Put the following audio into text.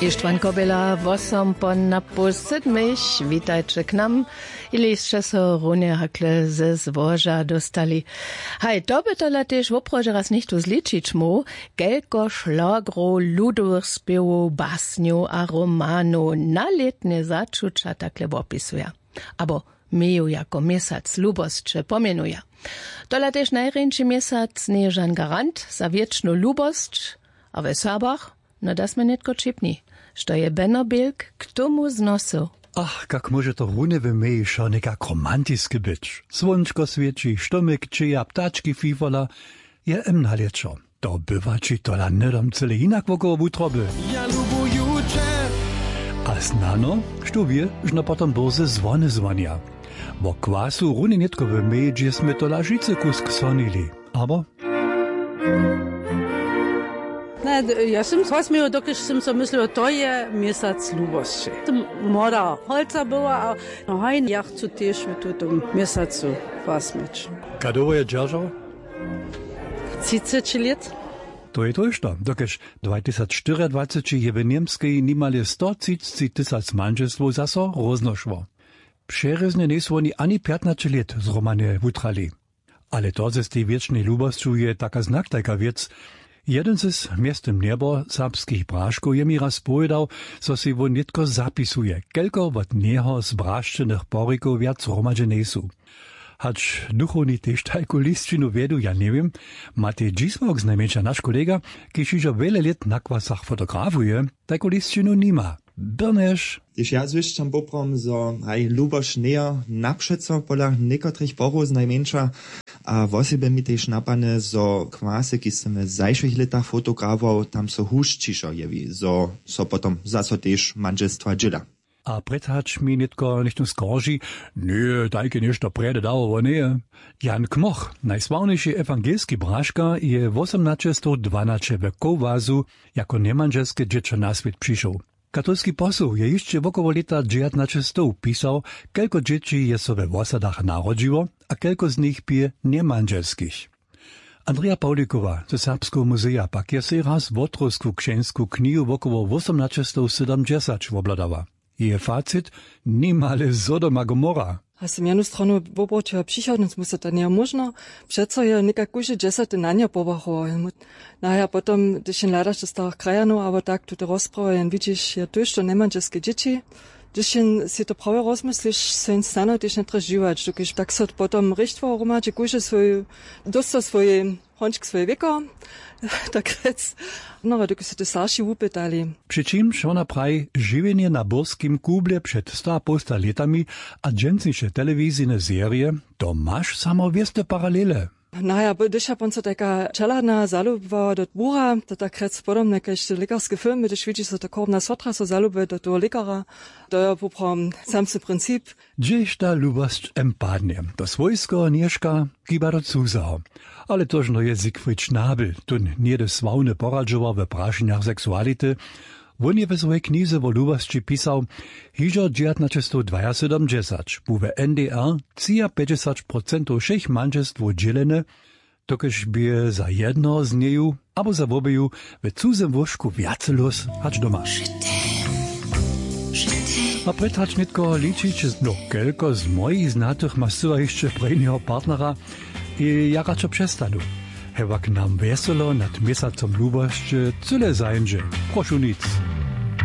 Ištvan Kobela, 8 po napu 7. Witajcie k nam. Ili jeszcze so runie hakle ze zwoża dostali. Hej, to by to latyż woproże raz nicht uzliczyć mu. Gelko szlagro, ludowych śpiewów, basniu a romanu na letnie zaczucia takle opisuje. Abo meju jako miesiąc lubosće pomenuje. To latyż najręczy miesiąc nieżan garant za wieczną lubosć, a w Serbach, no das me netko čipni. Što je Benno Bilk k tomu znosu. Ach, kak może to rune w mej šo nekak romantiske być. Słončko svieči, štomek čeja, ptački fifala, je emna leczo. To bywa ci to la nedom cele inak wokoło wutroby. Ja lubujuče. A znano, što wie, žno potom burze zvony zwania. Bo kwasu rune netko w mej, gdzie sme to lažice kusk sonili. Aber... Ne, ja sam smijo, dokiž sam so mislio, to je mjesac ljubosti. Mora holca bila, a hajn ja chcu tež v tom mjesacu vasmić. Kadovo je džeržao? 30 let. To je to išto, dokiž 2024 je v Niemskej nimale 130 000 manželstv zaso roznošvo. Přerezne nisu oni ani 15 let z Romane vutrali. Ale to ze tej wiecznej lubosću je taka znak, taka wiec. Jeden z miestem nebo serbskich braškov je mi raz povedal, so si won netko zapisuje, kelko od neho z braščenych porikov viac romadže nesu. Hač duchovni tež tajku listčinu vedu, ja neviem, Matej Džismok znajmenša naš kolega, kiž ižo vele let na kvasach fotografuje, tajku listčinu nima. Brneš. Když ja zwišćam poprom, so haj luboš neja napšeco pola nekotrych porów znajmenša, a wosebe mi tež napane, so kvase, ki sem v zajších letach fotografoval, tam so huščišo jevi, so potom zaso tež manželstva džila. A predhač mi netko nichtun skorži, ne, tajke nešto prede dało nie. Jan Kmoch, najsławniejszy ewangelski braška, je 1812 w Kowazu jako nemanželske dziecko na świat przyszł. Katolski posł je jeszcze wokoło lata 1900 pisał, kelko dzieci je so we wosadach narodziło, a kelko z nich pije niemanželskich. Andrea Paulikowa ze Serbskiego Muzeja pak je se raz wotrosku księsku knihu wokoło 1870 wobladała. Jej facit nimale Sodoma Gomorra. A sam jednu stranu pobočila přichodnost mu se to nije možno, přeco je nekak kuže 10 na nje povachoval. Naja, potom, když jen ladaš do starých krajanů, aber tak tu rozprava jen vidíš, je to, što nemanželske děti. Když jen si to prawie rozmyslíš, se jen stane, když netreš živač. Když tak se potom richtvo romáče kuže dosta svoje hončk svoje věko, tak rec, no, dokud se to starší upytali. Přičímž ona praj živěně na Burskim Kuble před 100 letami a džencniše televizijne serie, to máš samověste paralele. Naja, když je ponce taka čeladna zaluba do dvora, to tak rec potom nekaj lekarske filmy, když vidíš se to korbna sotra so zalube do toho lekara, to je poprom samse princip. Gdzieś ta lubost empadnie, to swojsko nieszka kiba do cuzaho. Ale tożno je Siegfried Schnabel, tun nie de sławne poradżowa we prašeniach seksuality. On je w swojej knize o lubosći pisał, hižo 1972, bu w NDR 50% všech manželstv dzielene, tokež by za jedno z neju, abo za obeju w cudzem łożku viace los hač doma. A pred hač netko ličić, no kelko z mojich znatych ma syła jeszcze prejného partnera i ja raczej przestanu. Hewak nam weselo nad miesacom lubosće cyle zajędzie. Prošu nic.